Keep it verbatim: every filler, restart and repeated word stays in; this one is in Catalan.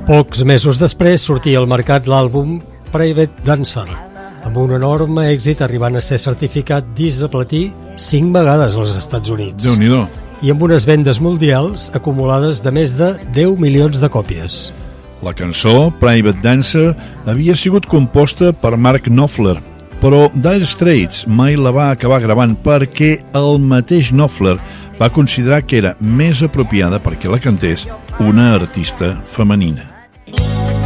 Pocs mesos després sortia al mercat l'àlbum Private Dancer, amb un enorme èxit arribant a ser certificat disc de platí cinc vegades als Estats Units. Déu-n'hi-do. I amb unes vendes mundials acumulades de més de deu milions de còpies. La cançó, Private Dancer, havia sigut composta per Mark Knopfler, però Dire Straits mai la va acabar gravant perquè el mateix Knopfler va considerar que era més apropiada perquè la cantés una artista femenina.